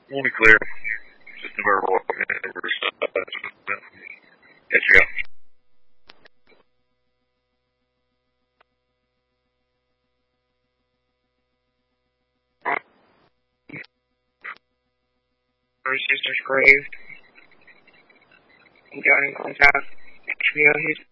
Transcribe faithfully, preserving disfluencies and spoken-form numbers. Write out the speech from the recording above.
We'll be clear. Just a verbal Catch you up. Our sister's grave. Joining contact. H B O Houston.